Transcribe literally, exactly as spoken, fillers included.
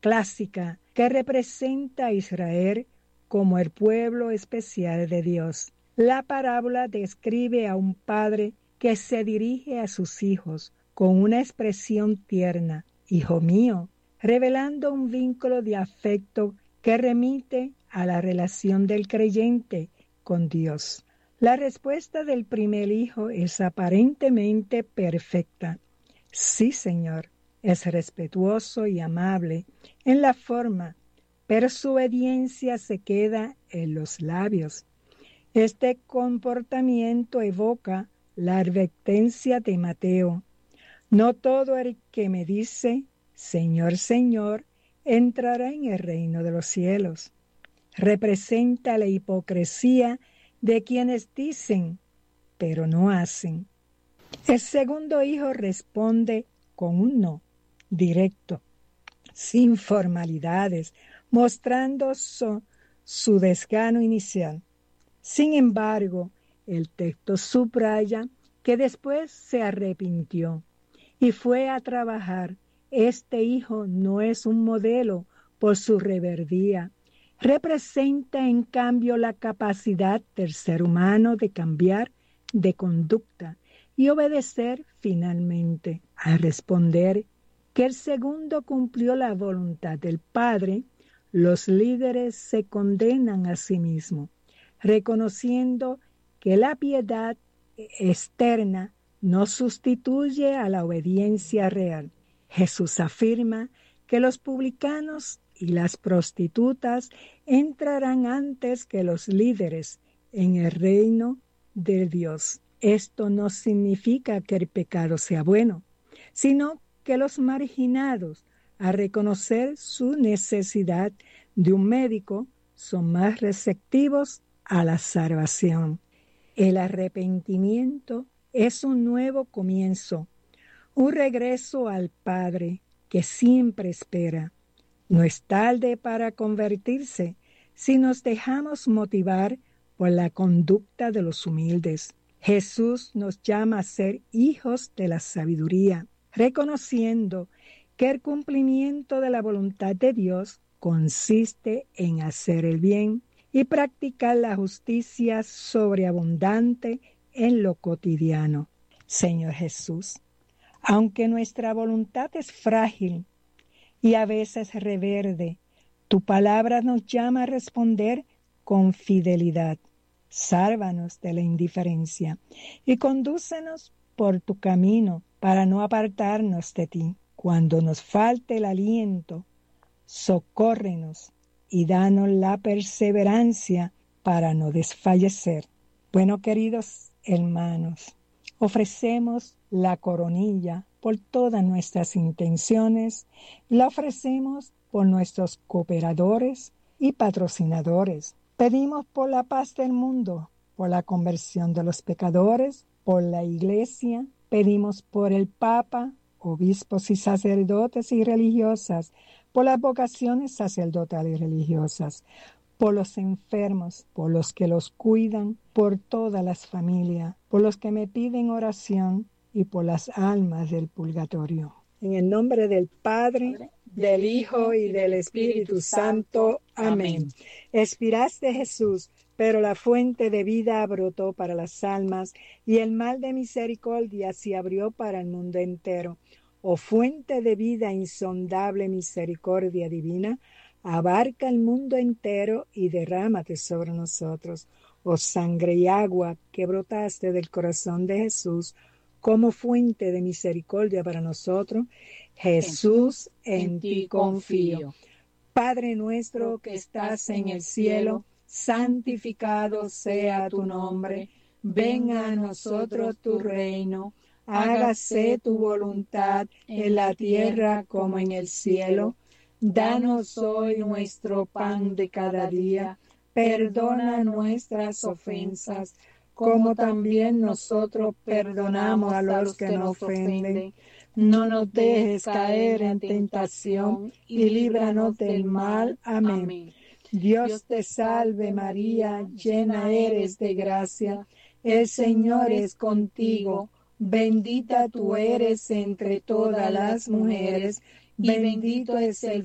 clásica que representa a Israel como el pueblo especial de Dios. La parábola describe a un padre que se dirige a sus hijos con una expresión tierna, hijo mío, revelando un vínculo de afecto que remite a la relación del creyente con Dios. La respuesta del primer hijo es aparentemente perfecta. Sí, Señor, es respetuoso y amable en la forma, pero su obediencia se queda en los labios. Este comportamiento evoca la advertencia de Mateo. No todo el que me dice, Señor, Señor, entrará en el reino de los cielos. Representa la hipocresía de quienes dicen, pero no hacen. El segundo hijo responde con un no, directo, sin formalidades, mostrando su, su desgano inicial. Sin embargo, el texto subraya que después se arrepintió y fue a trabajar. Este hijo no es un modelo por su reverdía. Representa, en cambio, la capacidad del ser humano de cambiar de conducta y obedecer finalmente. Al responder que el segundo cumplió la voluntad del Padre, los líderes se condenan a sí mismos, reconociendo que la piedad externa no sustituye a la obediencia real. Jesús afirma que los publicanos y las prostitutas entrarán antes que los líderes en el reino de Dios. Esto no significa que el pecado sea bueno, sino que los marginados, al reconocer su necesidad de un médico, son más receptivos a la salvación. El arrepentimiento es un nuevo comienzo, un regreso al Padre que siempre espera. No es tarde para convertirse si nos dejamos motivar por la conducta de los humildes. Jesús nos llama a ser hijos de la sabiduría, reconociendo que el cumplimiento de la voluntad de Dios consiste en hacer el bien y practicar la justicia sobreabundante en lo cotidiano. Señor Jesús, aunque nuestra voluntad es frágil y a veces reverde, tu palabra nos llama a responder con fidelidad. Sálvanos de la indiferencia y condúcenos por tu camino para no apartarnos de ti. Cuando nos falte el aliento, socórrenos y danos la perseverancia para no desfallecer. Bueno, queridos hermanos, ofrecemos la coronilla por todas nuestras intenciones, la ofrecemos por nuestros cooperadores y patrocinadores. Pedimos por la paz del mundo, por la conversión de los pecadores, por la Iglesia. Pedimos por el Papa, obispos y sacerdotes y religiosas, por las vocaciones sacerdotales y religiosas, por los enfermos, por los que los cuidan, por todas las familias, por los que me piden oración y por las almas del purgatorio. En el nombre del Padre, del Hijo y del Espíritu Santo. Amén. Expiraste, Jesús, pero la fuente de vida brotó para las almas y el mar de misericordia se abrió para el mundo entero. Oh fuente de vida, insondable misericordia divina, abarca el mundo entero y derrámate sobre nosotros. Oh sangre y agua que brotaste del corazón de Jesús como fuente de misericordia para nosotros, Jesús, en ti confío. Padre nuestro que estás en el cielo, santificado sea tu nombre. Venga a nosotros tu reino. Hágase tu voluntad en la tierra como en el cielo. Danos hoy nuestro pan de cada día. Perdona nuestras ofensas, como también nosotros perdonamos a los que nos ofenden. No nos dejes caer en tentación y líbranos del mal. Amén. Dios te salve María, llena eres de gracia. El Señor es contigo. Bendita tú eres entre todas las mujeres, y bendito es el